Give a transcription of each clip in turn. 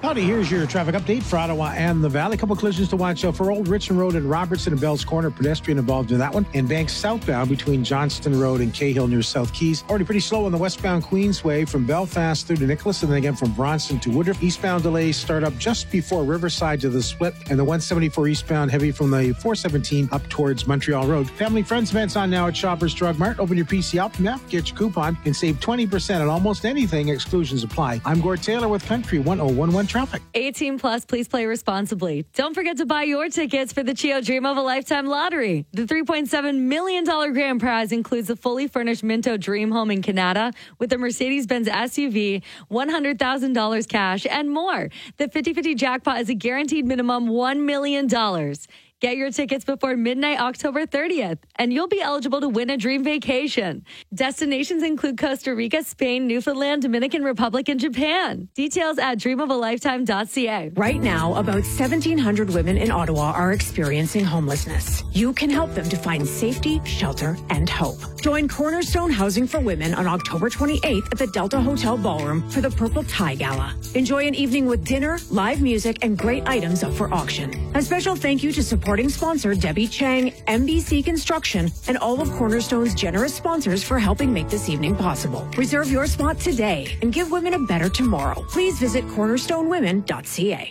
Howdy, here's your traffic update for Ottawa and the Valley. A couple collisions to watch out for. Old Richmond Road and Robertson and Bell's Corner, pedestrian involved in that one. And Banks southbound between Johnston Road and Cahill near South Keys. Already pretty slow on the westbound Queensway from Belfast through to Nicholas, and then again from Bronson to Woodruff. Eastbound delays start up just before Riverside to the split, and the 174 eastbound heavy from the 417 up towards Montreal Road. Family Friends events on now at Shoppers Drug Mart. Open your PC Optimum app, get your coupon, and save 20% on almost anything. Exclusions apply. I'm Gord Taylor with Country 1011 Traffic. 18 plus, please play responsibly. Don't forget to buy your tickets for the Chio Dream of a Lifetime lottery. The $3.7 million grand prize includes a fully furnished Minto Dream Home in Canada with a Mercedes-Benz SUV, $100,000 cash, and more. The 50-50 jackpot is a guaranteed minimum $1 million. Get your tickets before midnight, October 30th, and you'll be eligible to win a dream vacation. Destinations include Costa Rica, Spain, Newfoundland, Dominican Republic, and Japan. Details at dreamofalifetime.ca. Right now, about 1,700 women in Ottawa are experiencing homelessness. You can help them to find safety, shelter, and hope. Join Cornerstone Housing for Women on October 28th at the Delta Hotel Ballroom for the Purple Tie Gala. Enjoy an evening with dinner, live music, and great items up for auction. A special thank you to supporting sponsor Debbie Chang, MBC Construction, and all of Cornerstone's generous sponsors for helping make this evening possible. Reserve your spot today and give women a better tomorrow. Please visit cornerstonewomen.ca.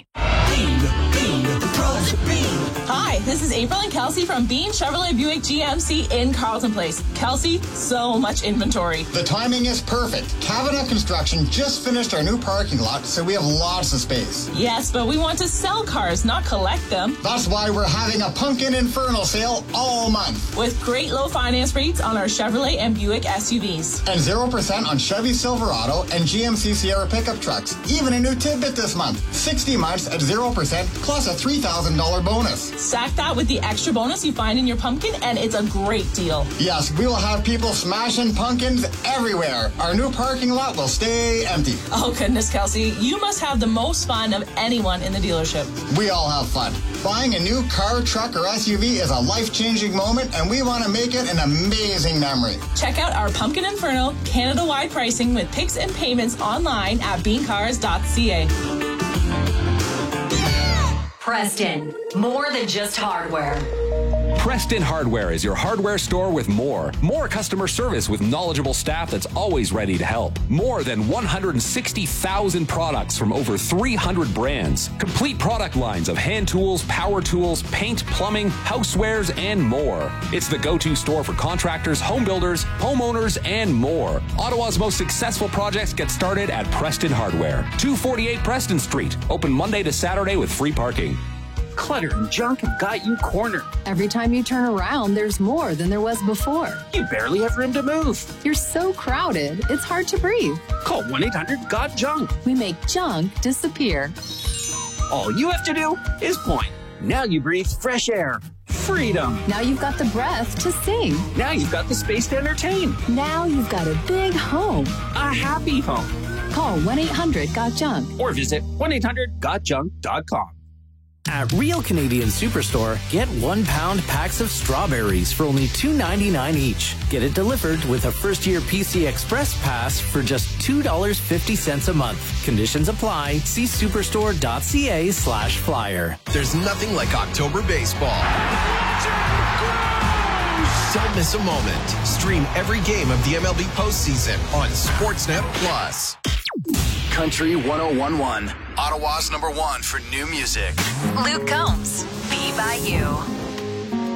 Hi, this is April and Kelsey from Bean Chevrolet Buick GMC in Carleton Place. Kelsey, so much inventory. The timing is perfect. Kavanaugh Construction just finished our new parking lot, so we have lots of space. Yes, but we want to sell cars, not collect them. That's why we're having a Pumpkin Inferno sale all month. With great low finance rates on our Chevrolet and Buick SUVs. And 0% on Chevy Silverado and GMC Sierra pickup trucks. Even a new tidbit this month. 60 months at 0% plus a $3,000 bonus. Stack that with the extra bonus you find in your pumpkin, and it's a great deal. Yes, we will have people smashing pumpkins everywhere. Our new parking lot will stay empty. Oh, goodness, Kelsey. You must have the most fun of anyone in the dealership. We all have fun. Buying a new car, truck, or SUV is a life-changing moment, and we want to make it an amazing memory. Check out our Pumpkin Inferno Canada-wide pricing with picks and payments online at beancars.ca. Preston, more than just hardware. Preston Hardware is your hardware store with more. More customer service with knowledgeable staff that's always ready to help. More than 160,000 products from over 300 brands. Complete product lines of hand tools, power tools, paint, plumbing, housewares, and more. It's the go-to store for contractors, home builders, homeowners, and more. Ottawa's most successful projects get started at Preston Hardware. 248 Preston Street. Open Monday to Saturday with free parking. Clutter and junk have got you cornered. Every time you turn around, there's more than there was before. You barely have room to move. You're so crowded, it's hard to breathe. Call 1-800-GOT-JUNK. We make junk disappear. All you have to do is point. Now you breathe fresh air. Freedom. Now you've got the breath to sing. Now you've got the space to entertain. Now you've got a big home. A happy home. Call 1-800-GOT-JUNK. Or visit 1-800-GOTJUNK.com. At Real Canadian Superstore, get 1 pound packs of strawberries for only $2.99 each. Get it delivered with a first-year PC Express pass for just $2.50 a month. Conditions apply. See superstore.ca/flyer. There's nothing like October baseball. Don't miss a moment. Stream every game of the MLB postseason on Sportsnet Plus. Country 1011, Ottawa's #1 for new music. Luke Combs, Be By You.